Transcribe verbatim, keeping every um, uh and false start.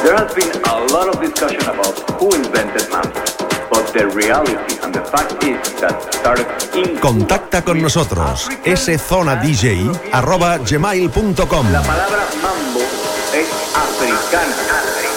There has been a lot of discussion about who invented mambo, but the reality and the fact is that started in... Contacta con nosotros, szonadj arroba gmail punto com. La palabra mambo es africana.